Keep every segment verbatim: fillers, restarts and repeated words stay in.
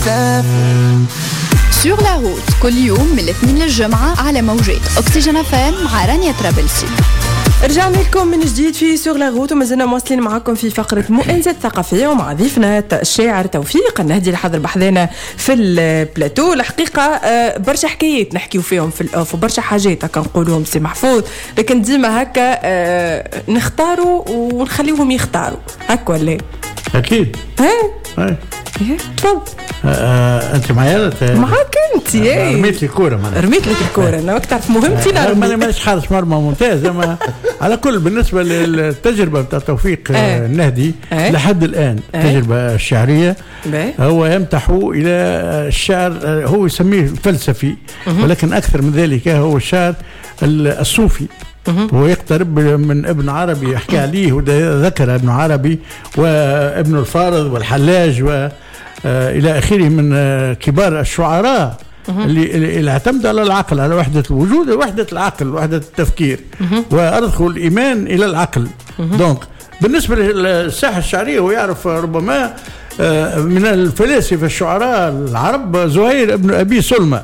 سور لا روت كل يوم من الاثنين للجمعة على موجات أكسجين اف ام مع رانيا طرابلسي. رجعنا لكم من جديد في سور لا روت ومازلنا مواصلين معكم في فقرة مؤنسة ثقافية ومع ضيفنا الشاعر توفيق النهدي اللي حاضر بحذانا في البلاتو. الحقيقة برشا حكايات نحكيو فيهم في الأوف وبرشا حاجات هكا نقولوهم سي محفوظ، لكن ديما هكا نختاروا ونخليوهم يختاروا هكا ولا أكيد. ها هاي تفضل. آه، انت معايا معاك انت. آه، رميت لي كوره معنا. رميت لك الكوره انا وقت تعرف مهمتي آه، انا مانيش حارس مرمى ممتاز، اما على كل بالنسبه للتجربه بتاع توفيق آه. النهدي آه. لحد الان آه. التجربه الشعريه آه. هو يمتح الى الشعر، هو يسميه فلسفي آه. ولكن اكثر من ذلك هو الشعر الصوفي. هو يقترب من ابن عربي، يحكي عليه وذكر ابن عربي وابن الفارض والحلاج و آه إلى آخره من آه كبار الشعراء اللي, اللي اعتمد على العقل، على وحدة الوجود، وحدة العقل، وحدة التفكير، وأرضخوا الإيمان إلى العقل. دونك بالنسبة للساحة الشعرية هو يعرف ربما آه من الفلاسفة الشعراء العرب زهير ابن أبي سلمى،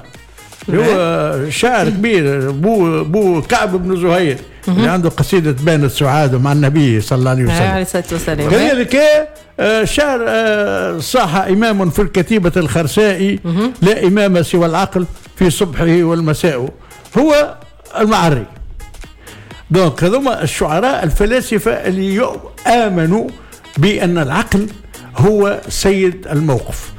هو شاعر كبير، بو بو كعب بن زهير اللي عنده قصيدة بين السعاد مع النبي صلى الله عليه وسلم عليه الصلاة والسلام. كذلك شعر صاح إمام في الكتيبة الخرساء لا إمام سوى العقل في صبحه والمساء، هو المعري. دونك هذوما الشعراء الفلاسفة اللي آمنوا بأن العقل هو سيد الموقف.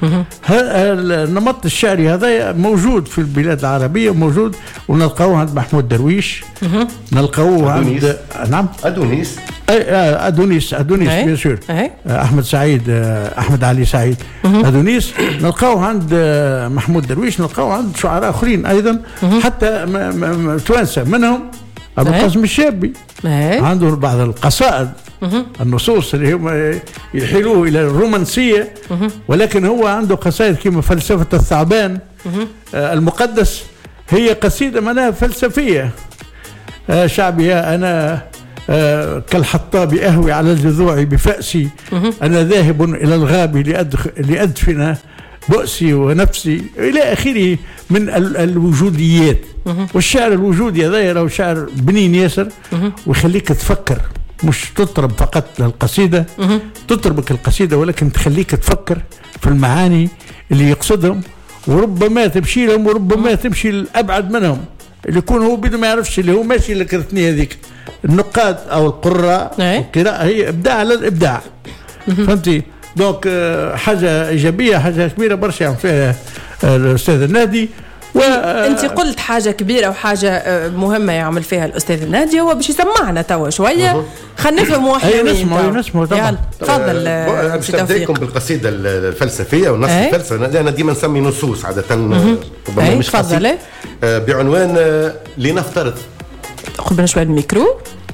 النمط الشعري هذا موجود في البلاد العربية، موجود ونلقاوه عند محمود درويش، نلقاوه عند نعم أدونيس أدونيس أدونيس بيان سور، أحمد سعيد، أحمد علي سعيد أدونيس، نلقاوه عند محمود درويش، نلقاوه عند شعراء آخرين أيضا حتى توانسة، منهم أبو القاسم الشابي عنده بعض القصائد النصوص اللي هم يحيلوه إلى الرومانسية، ولكن هو عنده قصائد كما فلسفة الثعبان آه المقدس، هي قصيدة منها فلسفية. آه شعبي أنا آه كالحطاب أهوي على الجذوع بفأسي، أنا ذاهب إلى الغاب لأدفن بؤسي ونفسي إلى آخره من الوجوديات. والشعر الوجودي هذا له شعر بنين ياسر ويخليك تفكر، مش تطرب فقط للقصيدة، تطربك القصيدة ولكن تخليك تفكر في المعاني اللي يقصدهم، وربما تمشي لهم وربما تمشي الأبعد منهم، اللي يكون هو بدون ما يعرفش اللي هو ماشي لكرتني هذيك. النقاد أو القراء القراءة هي إبداع على الإبداع، فهمتي؟ دونك حاجة إيجابية، حاجة كبيرة برشا يعني فيها الأستاذ النهدي. و... انت قلت حاجه كبيره وحاجه مهمه يعمل فيها الاستاذ النادي، هو باش يسمعنا توا شويه، خلينا نفهموا احنا مين. نسمعوا نسمعوا طبعا. تفضل. باش نبداكم بالقصيده الفلسفيه والنص الفلسفي، انا ديما نسمي نصوص عاده ربما مش تفضل. بعنوان لنفترض. قبل شويه الميكرو.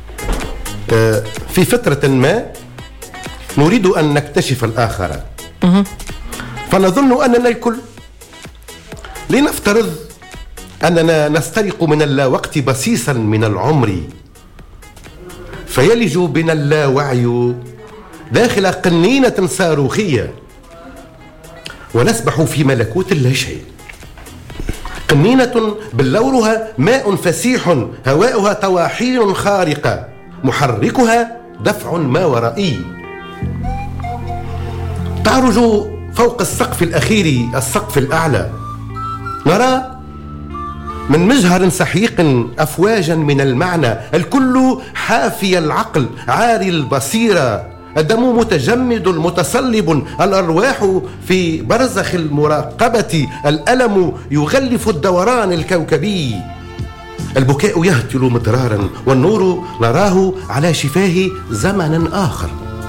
في فتره ما نريد ان نكتشف الاخر، فنظن اننا الكل. لنفترض أننا نسترق من اللاوقت بسيسا من العمر، فيلج بنا اللاوعي داخل قنينة صاروخية، ونسبح في ملكوت اللاشيء. قنينة بلورها ماء فسيح، هواؤها طواحين خارقة، محركها دفع ما ورائي. تعرج فوق السقف الأخير السقف الأعلى، نرى من مجهر سحيق أفواجا من المعنى، الكل حافي العقل عاري البصيرة، الدم متجمد متصلب، الأرواح في برزخ المراقبة، الألم يغلف الدوران الكوكبي، البكاء يهتل مدرارا، والنور نراه على شفاه زمن آخر.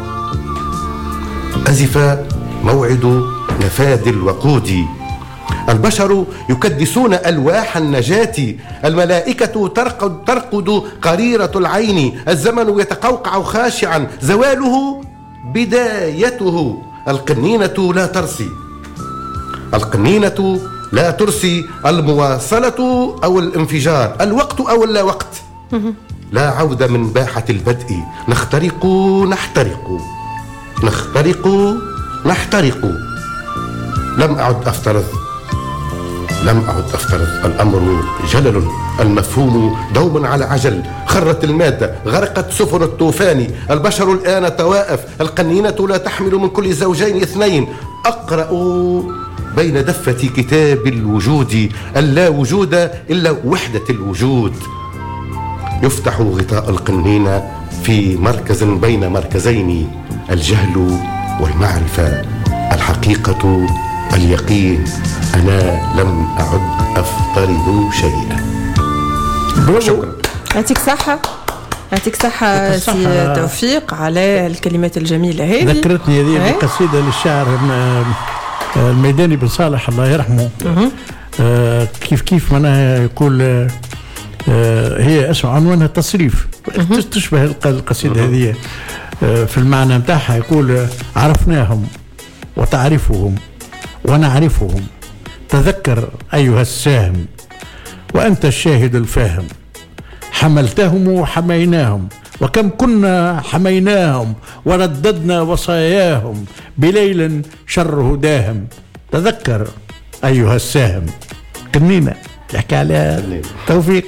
أزف موعد نفاذ الوقود، البشر يكدسون ألواح النجاة، الملائكة ترقد, ترقد قريرة العين، الزمن يتقوقع خاشعا، زواله بدايته. القنينة لا ترسي، القنينة لا ترسي، المواصلة أو الانفجار، الوقت أو اللا وقت، لا عودة من باحة البدء. نخترق نحترق، نخترق نحترق، لم أعد أفترض لم أعد أفترض الأمر جلل، المفهوم دوم على عجل، خرت المادة، غرقت سفن الطوفان، البشر الآن توائف، القنينة لا تحمل من كل زوجين اثنين. أقرأ بين دفة كتاب الوجود اللا وجود إلا وحدة الوجود. يفتح غطاء القنينة في مركز بين مركزين، الجهل والمعرفة، الحقيقة اليقين. أنا لم أعد أفترض شيئا. شكرا. يعطيك صحة، يعطيك صحة سي توفيق على الكلمات الجميلة هذه. ذكرتني هذه القصيدة للشاعر الميداني بن صالح الله يرحمه. آه كيف كيف معناها يقول آه هي اسم عنوانها تصريف، تشبه القصيدة هذه آه في المعنى متاعها. يقول عرفناهم وتعرفهم ونعرفهم، تذكر أيها الساهم وأنت الشاهد الفاهم، حملتهم وحميناهم وكم كنا حميناهم، ورددنا وصاياهم بليل شره داهم، تذكر أيها الساهم. قنينة يحكي عليها توفيق.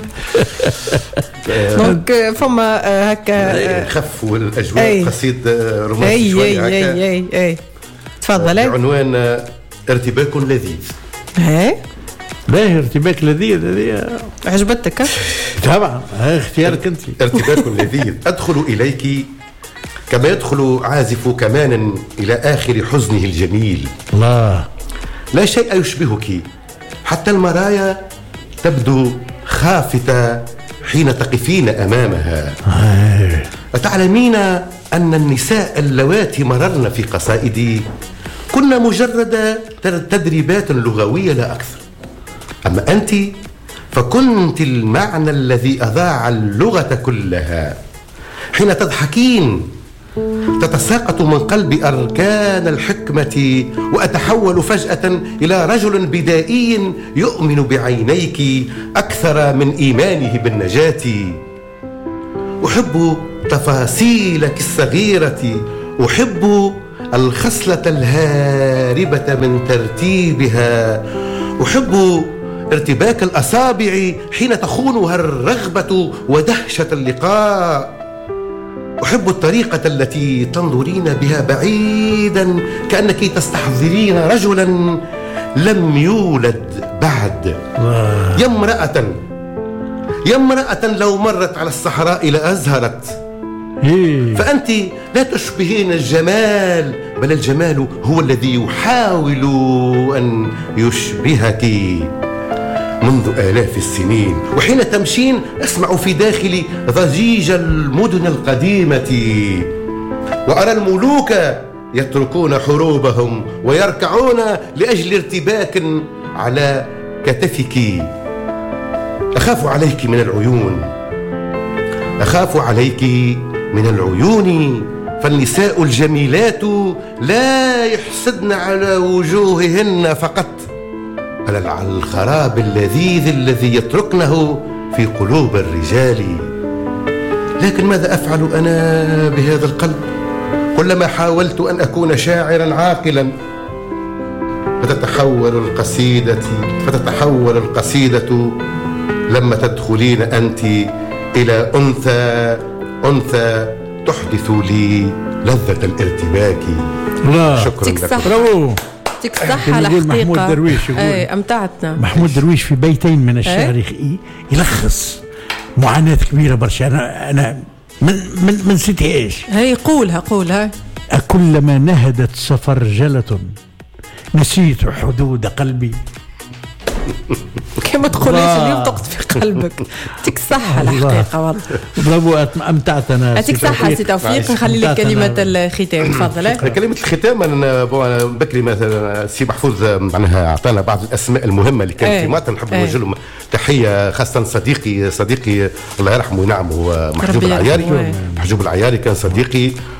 دونك فما هكا خفوا الأجواء، قصيد رومانسي شوية هكا. اي اي اي تفضل. بعنوان ارتباك لذيذ. ايه باهي ارتباك لذيذ. هذه عجبتك؟ طبعا هاي اختيارك انت. ارتباك لذيذ. ادخل اليك كما يدخل عازف كمان الى اخر حزنه الجميل. الله، لا شيء يشبهك، حتى المرايا تبدو خافتة حين تقفين امامها. أتعلمين ان النساء اللواتي مررن في قصائدي كنا مجرد تدريبات لغوية لا أكثر، أما أنت فكنت المعنى الذي أضاع اللغة كلها. حين تضحكين تتساقط من قلب أركان الحكمة، وأتحول فجأة إلى رجل بدائي يؤمن بعينيك أكثر من إيمانه بالنجاة. أحب تفاصيلك الصغيرة، أحب الخصلة الهاربة من ترتيبها، أحب ارتباك الأصابع حين تخونها الرغبة ودهشة اللقاء، أحب الطريقة التي تنظرين بها بعيدا كأنك تستحضرين رجلا لم يولد بعد. يا امرأة يا امرأة لو مرت على الصحراء لأزهرت، فأنت لا تشبهين الجمال، بل الجمال هو الذي يحاول أن يشبهك منذ آلاف السنين. وحين تمشين أسمع في داخلي ضجيج المدن القديمة، وأرى الملوك يتركون حروبهم ويركعون لأجل ارتباك على كتفك. أخاف عليك من العيون، أخاف عليك من العيون، فالنساء الجميلات لا يحسدن على وجوههن فقط، بل على الخراب اللذيذ الذي يتركنه في قلوب الرجال. لكن ماذا أفعل أنا بهذا القلب؟ كلما حاولت أن أكون شاعرا عاقلا فتتحول القصيدة فتتحول القصيدة لما تدخلين أنت إلى أنثى أنثى تحدث لي لذة الارتباك. لا شكرا لك. برافو. يعطيك الصحة. الحقيقة محمود درويش يقول اي امتعتنا. محمود درويش في بيتين من الشعر يلخص معاناة كبيرة برشا. أنا أنا من من من نسيتهاش. هي قولها قولها. أكلما نهدت سفرجلة نسيت حدود قلبي. كما تقوليش اليوم تقط في قلبك. يعطيك الصحة الحقيقة والله. برافو أمتعتنا. يعطيك صحة سي توفيق. نخلي لك كلمة الختام تفضل. كلمة الختام أنا بكري مثلا سي محفوظ معناها أعطانا بعض الأسماء المهمة اللي كانت في ماتن، نحب نوجه لهم تحية خاصة صديقي صديقي الله يرحمه وينعمه محجوب العياري. محجوب العياري كان صديقي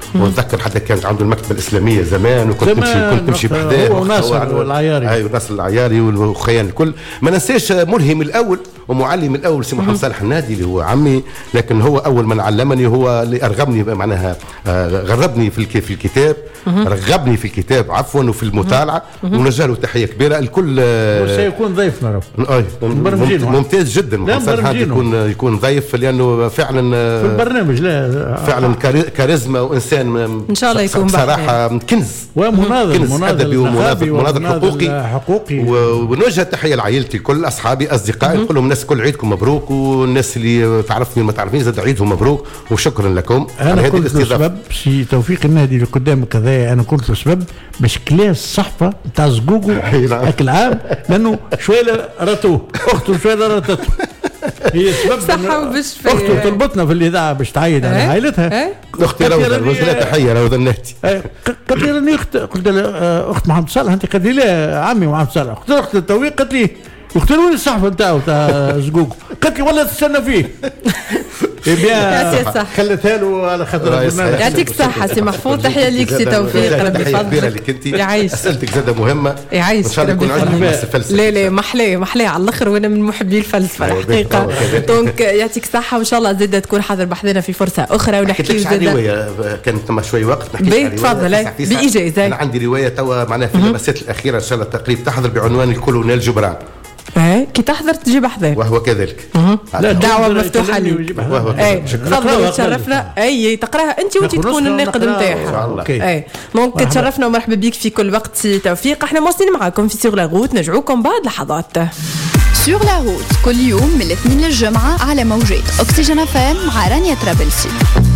ونتذكر حتى كانت عنده المكتبه الاسلاميه زمان، وكنت نمشي كنت نمشي بحذاه هو وناصر العياري. ايوه ناصر العياري والخيان الكل. ما ننساش ملهم الاول ومعلم الاول سي محمد صالح النادي اللي هو عمي، لكن هو اول من علمني، هو اللي ارغبني معناها غربني في في الكتاب، رغبني في الكتاب عفوا وفي المطالعه، ونوجه له تحيه كبيره. الكل سيكون ضيفنا اي ممتاز جدا محمد صالح يكون يكون ضيف، لانه فعلا في البرنامج لا فعلا كاريزما وانسان ان شاء الله يكون بصراحه كنز ومناضل كنز ادبي ومناضل مناضل حقوقي حقوقي. ونوجه تحيه لعائلتي كل اصحابي اصدقائي نقول لهم الناس كل عيدكم مبروك، والناس اللي تعرفني ما تعرفني زاد عيدهم مبروك وشكرا لكم. انا كنت سبب في توفيق النادي اللي قدامك كذا، انا كنت سبب باش كلاس الصحفه نتاع زقوقو هاك العام، لانه شويه راتوه اخته شويه راتته هي سبب صحه وبالشفاء. اخته طلبتنا في الاذاعه باش تعيد على عائلتها. اختي روضه وزلها تحيه روضه النهدي. قالت لي راني اخت قلت لها اخت محمد صالح انت؟ قالت لي لا عمي محمد صالح. قلت لها اخت التوفيق. قالت لي قلت له وين الصحفه نتاعو تاع زقوق؟ قالت لي والله تستنى فيه. يعطيك الصحة. خلتها له على خاطر يعطيك الصحة سي محفوظ. تحية ليك سي توفيق ربي يفضلك. يعيش. اسئلتك زاده مهمة. يعيش. ان شاء الله يكون عندك فلسفة. لا لا محلاه محلاه على الاخر، وانا من محبي الفلسفة الحقيقة. دونك يعطيك الصحة وان شاء الله زاد تكون حاضر بحذنا في فرصة أخرى ونحكي زاد. رواية كانت ما شوي وقت نحكي على تفضل بإجازة. أنا عندي رواية توا معناها في اللمسات الأخيرة إن شاء الله تقريبا تحضر بعنوان الكولونيل جبران. ايه كي تحضر تجيب حذاك وهو كذلك. لا الدعوه مفتوحه لي. وهو كذلك. تفضل تشرفنا. اي تقراها انت وانت تكون الناقد نتاعها. اي دونك تشرفنا ومرحبا بك في كل وقت سي توفيق. احنا مواصلين معاكم في سيغ لا روت، نرجعوكم بعد لحظات. سيغ لا روت كل يوم من الاثنين للجمعه على موجات اوكسجين اف ام مع رانيا ترابلسي.